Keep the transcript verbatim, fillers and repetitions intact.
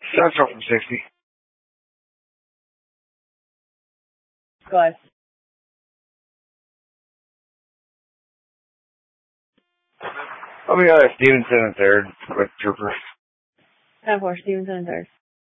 Central from sixty. Go ahead. I'll be uh, Stevenson and third with Trooper. ten four, Stevenson and third.